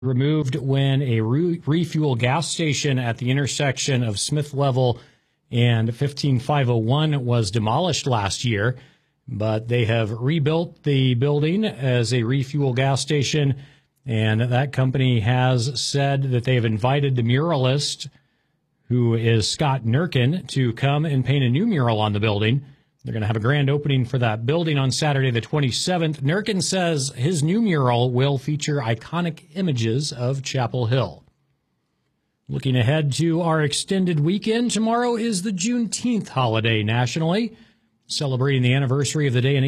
removed when a refuel gas station at the intersection of Smith Level and 15501 was demolished last year, but they have rebuilt the building as a refuel gas station, and that company has said that they have invited the muralist, who is Scott Nurkin, to come and paint a new mural on the building. They're going to have a grand opening for that building on Saturday the 27th. Nurkin says his new mural will feature iconic images of Chapel Hill. Looking ahead to our extended weekend, tomorrow is the Juneteenth holiday nationally, celebrating the anniversary of the day in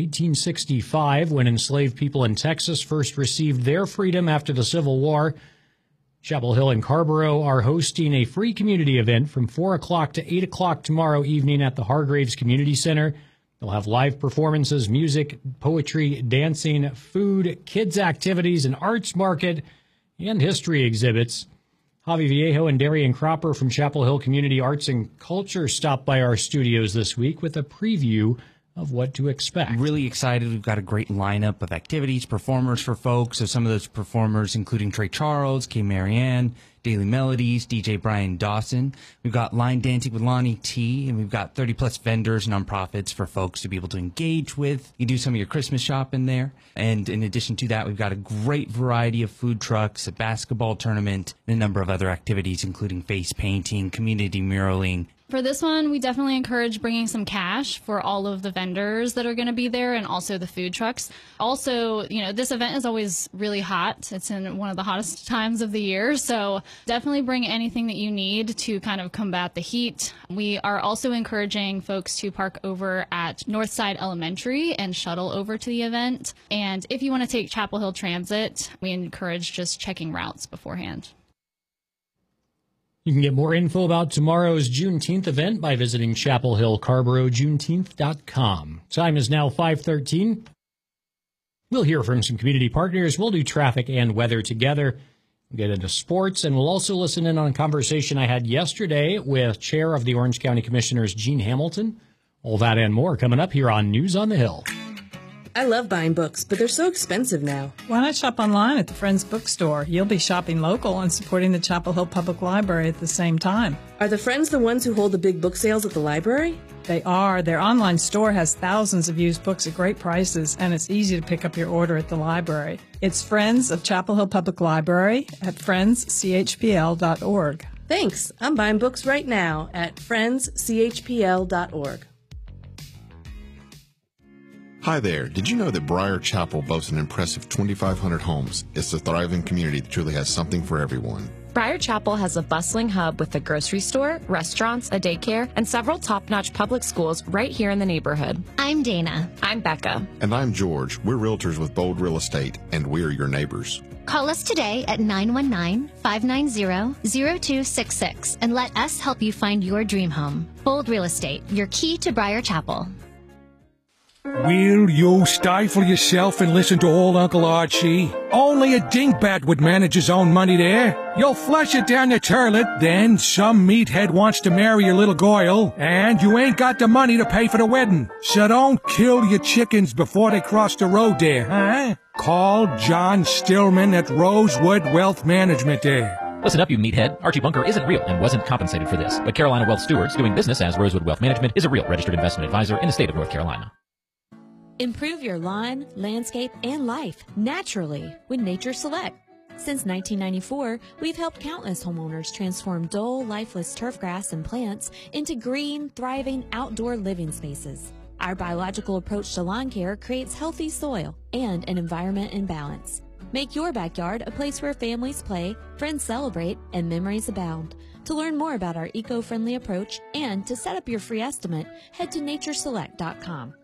1865 when enslaved people in Texas first received their freedom after the Civil War. Chapel Hill and Carrboro are hosting a free community event from 4 o'clock to 8 o'clock tomorrow evening at the Hargraves Community Center. They'll have live performances, music, poetry, dancing, food, kids' activities, an arts market, and history exhibits. Javi Viejo and Darian Cropper from Chapel Hill Community Arts and Culture stopped by our studios this week with a preview of what to expect. Really excited. We've got a great lineup of activities, performers for folks. So some of those performers including Trey Charles, Kay Marianne, Daily Melodies, DJ Brian Dawson. We've got line dancing with Lonnie T, and we've got 30-plus vendors, nonprofits for folks to be able to engage with. You do some of your Christmas shopping there. And in addition to that, we've got a great variety of food trucks, a basketball tournament, and a number of other activities, including face painting, community muraling. For this one, we definitely encourage bringing some cash for all of the vendors that are going to be there and also the food trucks. Also, this event is always really hot. It's in one of the hottest times of the year, so definitely bring anything that you need to kind of combat the heat. We are also encouraging folks to park over at Northside Elementary and shuttle over to the event. And if you want to take Chapel Hill Transit, we encourage just checking routes beforehand. You can get more info about tomorrow's Juneteenth event by visiting chapelhillcarborojuneteenth.com. Time is now 5:13. We'll hear from some community partners. We'll do traffic and weather together. We'll get into sports, and we'll also listen in on a conversation I had yesterday with Chair of the Orange County Commissioners, Gene Hamilton. All that and more coming up here on News on the Hill. I love buying books, but they're so expensive now. Why not shop online at the Friends Bookstore? You'll be shopping local and supporting the Chapel Hill Public Library at the same time. Are the Friends the ones who hold the big book sales at the library? They are. Their online store has thousands of used books at great prices, and it's easy to pick up your order at the library. It's Friends of Chapel Hill Public Library at friendschpl.org. Thanks. I'm buying books right now at friendschpl.org. Hi there. Did you know that Briar Chapel boasts an impressive 2,500 homes? It's a thriving community that truly has something for everyone. Briar Chapel has a bustling hub with a grocery store, restaurants, a daycare, and several top-notch public schools right here in the neighborhood. I'm Dana. I'm Becca. And I'm George. We're realtors with Bold Real Estate, and we're your neighbors. Call us today at 919-590-0266 and let us help you find your dream home. Bold Real Estate, your key to Briar Chapel. Will you stifle yourself and listen to old Uncle Archie? Only a dingbat would manage his own money there. You'll flush it down the toilet, then some meathead wants to marry your little Goyle, and you ain't got the money to pay for the wedding. So don't kill your chickens before they cross the road there, huh? Call John Stillman at Rosewood Wealth Management there. Listen up, you meathead. Archie Bunker isn't real and wasn't compensated for this. But Carolina Wealth Stewards, doing business as Rosewood Wealth Management, is a real registered investment advisor in the state of North Carolina. Improve your lawn, landscape, and life naturally with Nature Select. Since 1994, we've helped countless homeowners transform dull, lifeless turf grass and plants into green, thriving outdoor living spaces. Our biological approach to lawn care creates healthy soil and an environment in balance. Make your backyard a place where families play, friends celebrate, and memories abound. To learn more about our eco-friendly approach and to set up your free estimate, head to natureselect.com.